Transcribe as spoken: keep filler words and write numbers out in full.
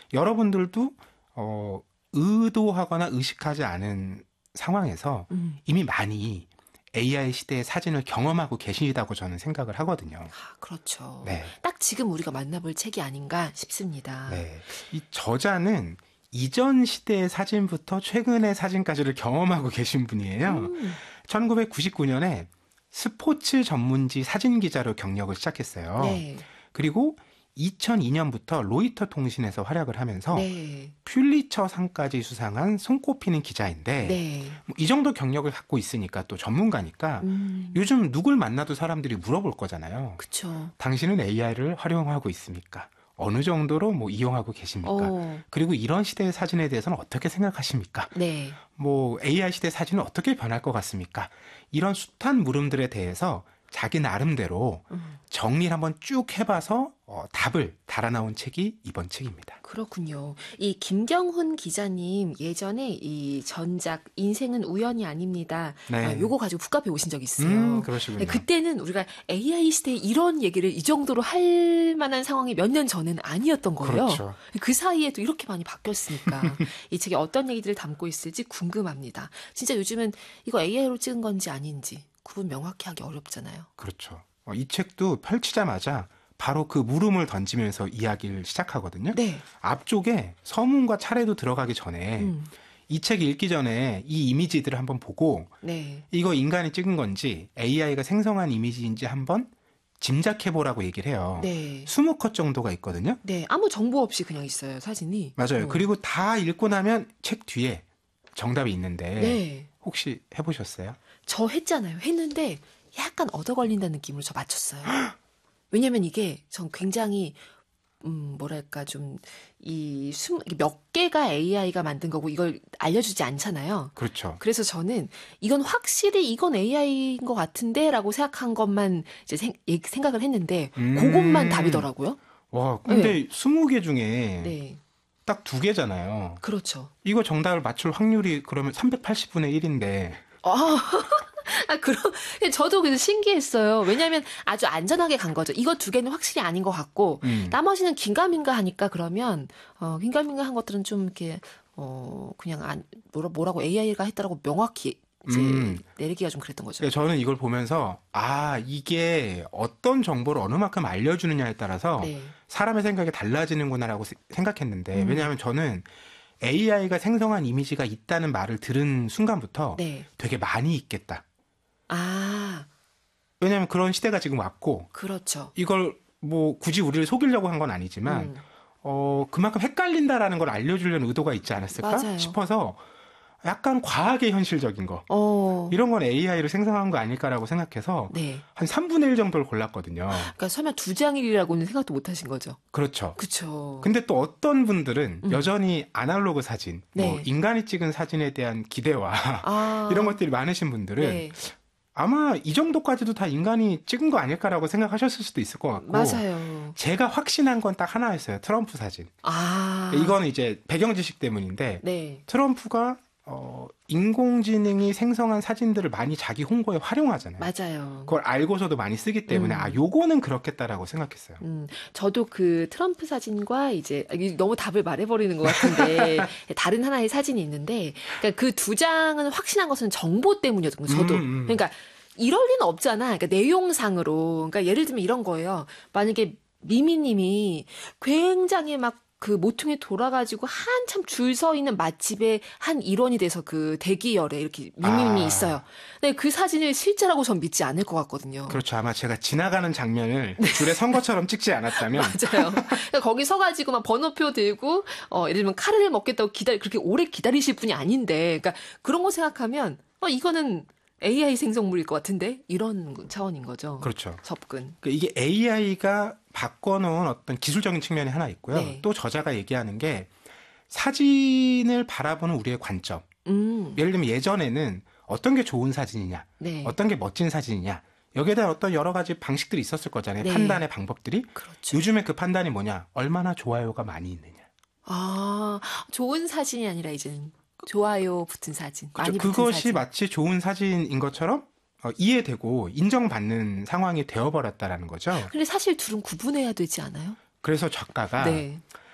여러분들도 어, 의도하거나 의식하지 않은 상황에서 음. 이미 많이 에이아이 시대의 사진을 경험하고 계시다고 저는 생각을 하거든요. 아, 그렇죠. 네. 딱 지금 우리가 만나볼 책이 아닌가 싶습니다. 네. 이 저자는 이전 시대의 사진부터 최근의 사진까지를 경험하고 계신 분이에요. 음. 천구백구십구 년에 스포츠 전문지 사진 기자로 경력을 시작했어요. 네. 그리고 이천이 년부터 로이터 통신에서 활약을 하면서 네. 퓰리처상까지 수상한 손꼽히는 기자인데 네. 뭐이 정도 경력을 갖고 있으니까 또 전문가니까 음. 요즘 누굴 만나도 사람들이 물어볼 거잖아요. 그쵸. 당신은 에이아이를 활용하고 있습니까? 어느 정도로 뭐 이용하고 계십니까? 어. 그리고 이런 시대의 사진에 대해서는 어떻게 생각하십니까? 네. 뭐 에이아이 시대 사진은 어떻게 변할 것 같습니까? 이런 숱한 물음들에 대해서 자기 나름대로 음. 정리를 한번 쭉 해봐서 어, 답을 달아나온 책이 이번 책입니다. 그렇군요. 이 김경훈 기자님 예전에 이 전작 인생은 우연이 아닙니다. 네. 아, 요거 가지고 북카페 오신 적이 있어요. 음, 그러시군요. 네, 그때는 우리가 에이아이 시대에 이런 얘기를 이 정도로 할 만한 상황이 몇 년 전에는 아니었던 거예요. 그렇죠. 그 사이에 또 이렇게 많이 바뀌었으니까 이 책에 어떤 얘기들을 담고 있을지 궁금합니다. 진짜 요즘은 이거 에이아이로 찍은 건지 아닌지 구분 명확히 하기 어렵잖아요. 그렇죠. 어, 이 책도 펼치자마자 바로 그 물음을 던지면서 이야기를 시작하거든요. 네. 앞쪽에 서문과 차례도 들어가기 전에 음. 이 책 읽기 전에 이 이미지들을 한번 보고 네. 이거 인간이 찍은 건지 에이아이가 생성한 이미지인지 한번 짐작해보라고 얘기를 해요. 네. 스무 컷 정도가 있거든요. 네. 아무 정보 없이 그냥 있어요, 사진이. 맞아요. 어. 그리고 다 읽고 나면 책 뒤에 정답이 있는데 네. 혹시 해보셨어요? 저 했잖아요. 했는데 약간 얻어 걸린다는 느낌으로 저 맞췄어요. 왜냐면 이게 전 굉장히 음 뭐랄까 좀 이 몇 개가 에이아이가 만든 거고 이걸 알려주지 않잖아요. 그렇죠. 그래서 저는 이건 확실히 이건 에이아이인 것 같은데라고 생각한 것만 이제 생, 생각을 했는데 음. 그것만 답이더라고요. 와, 근데 네. 스무 개 중에 네, 딱 두 개잖아요. 그렇죠. 이거 정답을 맞출 확률이 그러면 삼백팔십분의 일인데. 아, 아, 그럼, 저도 그래서 신기했어요. 왜냐면 아주 안전하게 간 거죠. 이거 두 개는 확실히 아닌 것 같고, 음. 나머지는 긴가민가 하니까 그러면, 어, 긴가민가 한 것들은 좀 이렇게, 어, 그냥 안, 뭐라, 뭐라고 에이아이가 했다라고 명확히 이제 음. 내리기가 좀 그랬던 거죠. 그러니까 저는 이걸 보면서, 아, 이게 어떤 정보를 어느 만큼 알려주느냐에 따라서 네. 사람의 생각이 달라지는구나라고 세- 생각했는데, 음. 왜냐하면 저는 에이아이가 생성한 이미지가 있다는 말을 들은 순간부터 네. 되게 많이 있겠다. 아, 왜냐하면 그런 시대가 지금 왔고, 그렇죠. 이걸 뭐 굳이 우리를 속이려고 한 건 아니지만, 음. 어, 그만큼 헷갈린다라는 걸 알려주려는 의도가 있지 않았을까 맞아요. 싶어서 약간 과하게 현실적인 거. 어, 이런 건 에이아이로 생성한 거 아닐까라고 생각해서 네. 한 삼분의 일 정도를 골랐거든요. 그러니까 설마 두 장일이라고는 생각도 못 하신 거죠. 그렇죠. 그쵸. 근데 또 어떤 분들은 음. 여전히 아날로그 사진, 뭐 네. 인간이 찍은 사진에 대한 기대와 아, 이런 것들이 많으신 분들은 네. 아마 이 정도까지도 다 인간이 찍은 거 아닐까라고 생각하셨을 수도 있을 것 같고 맞아요. 제가 확신한 건 딱 하나였어요. 트럼프 사진. 아, 이거는 이제 배경 지식 때문인데 네. 트럼프가 어, 인공지능이 생성한 사진들을 많이 자기 홍보에 활용하잖아요. 맞아요. 그걸 알고서도 많이 쓰기 때문에 음. 아 요거는 그렇겠다라고 생각했어요. 음, 저도 그 트럼프 사진과 이제 너무 답을 말해버리는 것 같은데 다른 하나의 사진이 있는데 그러니까 그 두 장은 확신한 것은 정보 때문이었던 거예요. 저도. 음, 음. 그러니까 이럴 리는 없잖아. 그러니까 내용상으로. 그러니까 예를 들면 이런 거예요. 만약에 미미님이 굉장히 막 그 모퉁이 돌아가지고 한참 줄 서 있는 맛집의 한 일원이 돼서 그 대기열에 이렇게 미미님이 아. 있어요. 근데 그 사진을 실제라고 전 믿지 않을 것 같거든요. 그렇죠. 아마 제가 지나가는 장면을 네. 줄에 선 것처럼 찍지 않았다면 맞아요. 그러니까 거기 서가지고 막 번호표 들고 어, 예를 들면 카레를 먹겠다고 기다리 그렇게 오래 기다리실 분이 아닌데, 그러니까 그런 거 생각하면 어 이거는 에이아이 생성물일 것 같은데 이런 차원인 거죠. 그렇죠. 접근. 그러니까 이게 에이아이가 바꿔놓은 어떤 기술적인 측면이 하나 있고요. 네. 또 저자가 얘기하는 게 사진을 바라보는 우리의 관점. 음. 예를 들면 예전에는 어떤 게 좋은 사진이냐, 네. 어떤 게 멋진 사진이냐, 여기에 대한 어떤 여러 가지 방식들이 있었을 거잖아요. 네. 판단의 방법들이. 그렇죠. 요즘에 그 판단이 뭐냐, 얼마나 좋아요가 많이 있느냐. 아, 좋은 사진이 아니라 이제는 좋아요 붙은 사진. 그렇죠. 많이 붙은 그것이 사진. 마치 좋은 사진인 것처럼 어, 이해되고 인정받는 상황이 되어버렸다라는 거죠. 근데 사실 둘은 구분해야 되지 않아요? 그래서 작가가 네.